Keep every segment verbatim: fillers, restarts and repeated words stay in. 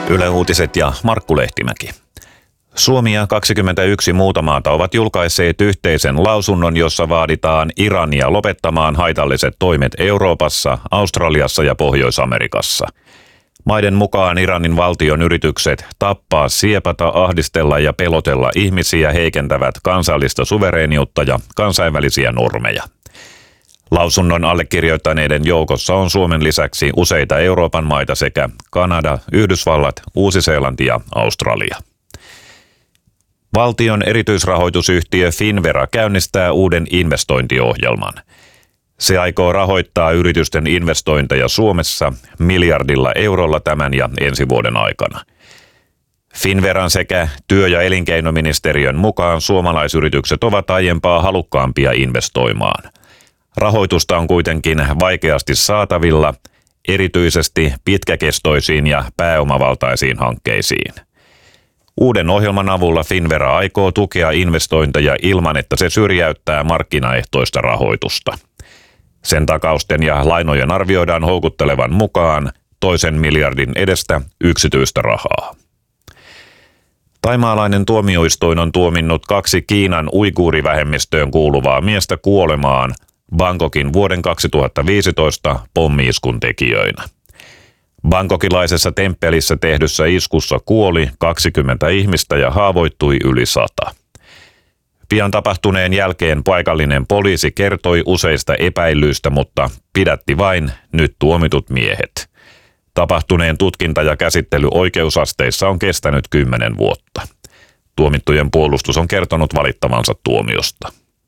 Yle Uutiset ja Markku Lehtimäki. Suomi ja kaksikymmentäyksi muuta maata ovat julkaisseet yhteisen lausunnon, jossa vaaditaan Irania lopettamaan haitalliset toimet Euroopassa, Australiassa ja Pohjois-Amerikassa. Maiden mukaan Iranin valtion yritykset tappaa, siepata, ahdistella ja pelotella ihmisiä heikentävät kansallista suvereeniutta ja kansainvälisiä normeja. Lausunnon allekirjoittaneiden joukossa on Suomen lisäksi useita Euroopan maita sekä Kanada, Yhdysvallat, Uusi-Seelanti ja Australia. Valtion erityisrahoitusyhtiö Finnvera käynnistää uuden investointiohjelman. Se aikoo rahoittaa yritysten investointeja Suomessa miljardilla eurolla tämän ja ensi vuoden aikana. Finnveran sekä työ- ja elinkeinoministeriön mukaan suomalaisyritykset ovat aiempaa halukkaampia investoimaan. Rahoitusta on kuitenkin vaikeasti saatavilla, erityisesti pitkäkestoisiin ja pääomavaltaisiin hankkeisiin. Uuden ohjelman avulla Finnvera aikoo tukea investointeja ilman, että se syrjäyttää markkinaehtoista rahoitusta. Sen takausten ja lainojen arvioidaan houkuttelevan mukaan toisen miljardin edestä yksityistä rahaa. Thaimaalainen tuomioistuin on tuominnut kaksi Kiinan uiguurivähemmistöön kuuluvaa miestä kuolemaan Bangkokin vuoden kaksituhattaviisitoista pommi-iskun tekijöinä. Bangkokilaisessa temppelissä tehdyssä iskussa kuoli kaksikymmentä ihmistä ja haavoittui yli sata. Pian tapahtuneen jälkeen paikallinen poliisi kertoi useista epäilyistä, mutta pidätti vain nyt tuomitut miehet. Tapahtuneen tutkinta ja käsittely oikeusasteissa on kestänyt kymmenen vuotta. Tuomittujen puolustus on kertonut valittavansa tuomiosta.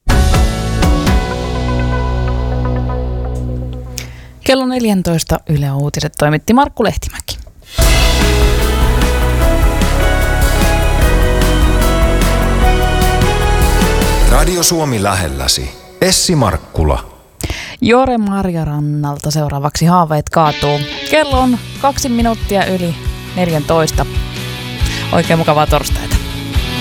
Kello neljätoista Yle Uutiset toimitti Markku Lehtimäki. Radio Suomi lähelläsi. Essi Markkula. Jore Marjarannalta seuraavaksi Haaveet kaatuu. Kello on kaksi minuuttia yli neljätoista. Oikein mukavaa torstaita.